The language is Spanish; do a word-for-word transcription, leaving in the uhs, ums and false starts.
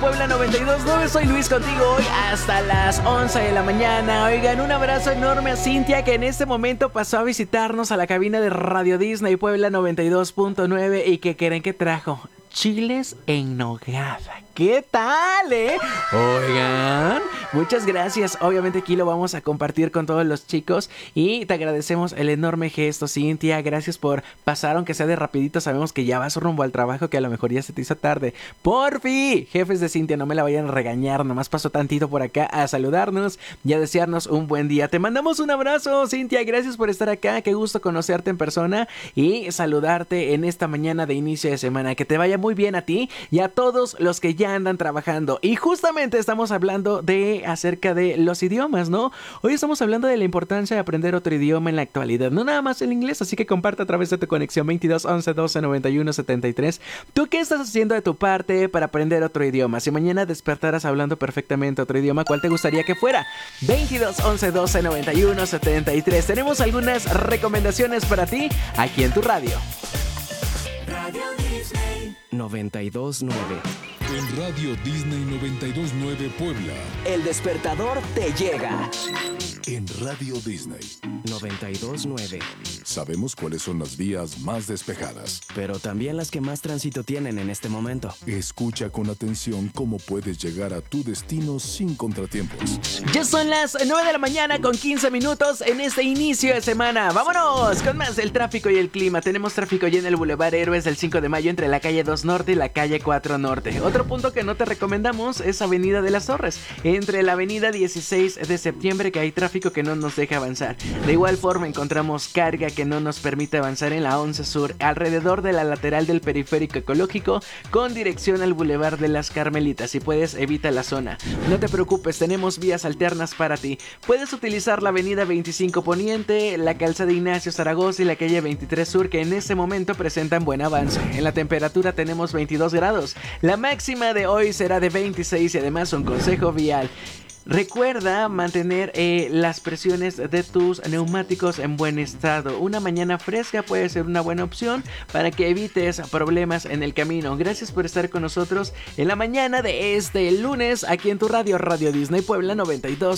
Puebla noventa y dos punto nueve. Soy Luis contigo hoy hasta las once de la mañana. Oigan, un abrazo enorme a Cintia, que en este momento pasó a visitarnos a la cabina de Radio Disney Puebla noventa y dos punto nueve y que creen que trajo chiles en nogada. ¿Qué tal, eh? Oigan, muchas gracias. Obviamente aquí lo vamos a compartir con todos los chicos y te agradecemos el enorme gesto, Cintia. Gracias por pasar, aunque sea de rapidito. Sabemos que ya vas rumbo al trabajo, que a lo mejor ya se te hizo tarde. Porfi, jefes de Cintia, no me la vayan a regañar. Nomás pasó tantito por acá a saludarnos y a desearnos un buen día. Te mandamos un abrazo, Cintia. Gracias por estar acá. Qué gusto conocerte en persona y saludarte en esta mañana de inicio de semana. Que te vaya muy bien a ti y a todos los que ya andan trabajando. Y justamente estamos hablando de acerca de los idiomas, ¿no? Hoy estamos hablando de la importancia de aprender otro idioma en la actualidad, no nada más el inglés, así que comparte a través de tu conexión veintidós once doce noventa y uno setenta y tres. ¿Tú qué estás haciendo de tu parte para aprender otro idioma? Si mañana despertaras hablando perfectamente otro idioma, ¿cuál te gustaría que fuera? veintidós once doce noventa y uno setenta y tres. Tenemos algunas recomendaciones para ti aquí en tu radio. Radio Disney noventa y dos punto nueve. En Radio Disney noventa y dos punto nueve Puebla. El despertador te llega. En Radio Disney noventa y dos punto nueve. sabemos cuáles son las vías más despejadas, pero también las que más tránsito tienen en este momento. Escucha con atención cómo puedes llegar a tu destino sin contratiempos. Ya son las nueve de la mañana con quince minutos en este inicio de semana. ¡Vámonos! Con más del tráfico y el clima. Tenemos tráfico ya en el Boulevard Héroes del cinco de mayo entre la calle dos Norte y la calle cuatro Norte. Otro punto que no te recomendamos es Avenida de las Torres, entre la avenida dieciséis de septiembre, que hay tráfico que no nos deja avanzar. De igual forma encontramos carga que no nos permite avanzar en la once Sur, alrededor de la lateral del periférico ecológico, con dirección al Boulevard de las Carmelitas. Si puedes, evita la zona. No te preocupes, tenemos vías alternas para ti. Puedes utilizar la avenida veinticinco Poniente, la calzada Ignacio Zaragoza y la calle veintitrés Sur, que en este momento presentan buen avance. En la temperatura tenemos veintidós grados. La máxima de hoy será de veintiséis y además un consejo vial: recuerda mantener eh, las presiones de tus neumáticos en buen estado. Una mañana fresca puede ser una buena opción para que evites problemas en el camino. Gracias por estar con nosotros en la mañana de este lunes aquí en tu radio, Radio Disney Puebla noventa y dos